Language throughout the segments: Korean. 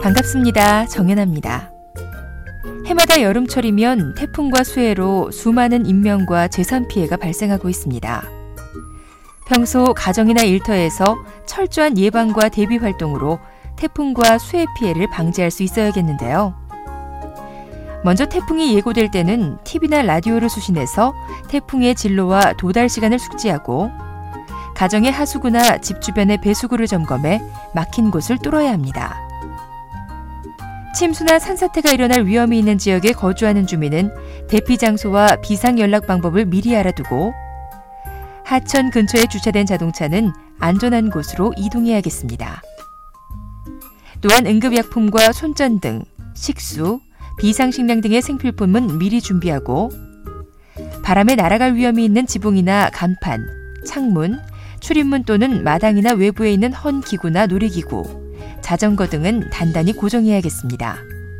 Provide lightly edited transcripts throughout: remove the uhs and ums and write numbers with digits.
반갑습니다. 정연아입니다. 해마다 여름철이면 태풍과 수해로 수많은 인명과 재산 피해가 발생하고 있습니다. 평소 가정이나 일터에서 철저한 예방과 대비 활동으로 태풍과 수해 피해를 방지할 수 있어야겠는데요. 먼저 태풍이 예고될 때는 TV나 라디오를 수신해서 태풍의 진로와 도달 시간을 숙지하고 가정의 하수구나 집 주변의 배수구를 점검해 막힌 곳을 뚫어야 합니다. 침수나 산사태가 일어날 위험이 있는 지역에 거주하는 주민은 대피 장소와 비상 연락 방법을 미리 알아두고 하천 근처에 주차된 자동차는 안전한 곳으로 이동해야겠습니다. 또한 응급약품과 손전등, 식수, 비상식량 등의 생필품은 미리 준비하고 바람에 날아갈 위험이 있는 지붕이나 간판, 창문, 출입문 또는 마당이나 외부에 있는 헌 기구나 놀이기구, 자전거 등은 단단히 고정해야겠습니다.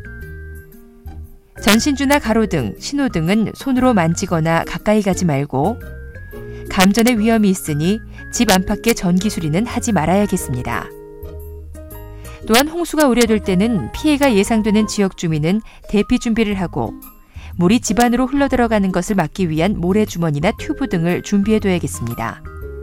전신주나 가로등, 신호등은 손으로 만지거나 가까이 가지 말고 감전의 위험이 있으니 집 안팎의 전기 수리는 하지 말아야겠습니다. 또한 홍수가 우려될 때는 피해가 예상되는 지역 주민은 대피 준비를 하고 물이 집 안으로 흘러들어가는 것을 막기 위한 모래주머니나 튜브 등을 준비해둬야겠습니다.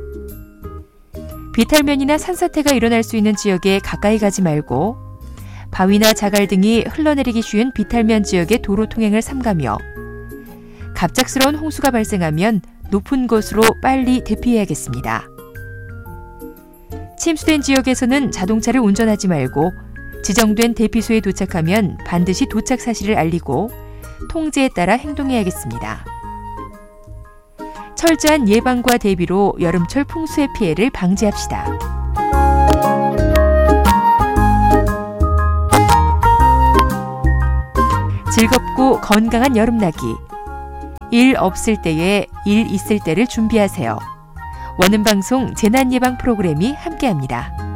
비탈면이나 산사태가 일어날 수 있는 지역에 가까이 가지 말고 바위나 자갈 등이 흘러내리기 쉬운 비탈면 지역의 도로 통행을 삼가며 갑작스러운 홍수가 발생하면 높은 곳으로 빨리 대피해야겠습니다. 침수된 지역에서는 자동차를 운전하지 말고 지정된 대피소에 도착하면 반드시 도착 사실을 알리고 통제에 따라 행동해야겠습니다. 철저한 예방과 대비로 여름철 풍수의 피해를 방지합시다. 즐겁고 건강한 여름나기. 일 없을 때에 일 있을 때를 준비하세요. 원음방송 재난예방 프로그램이 함께합니다.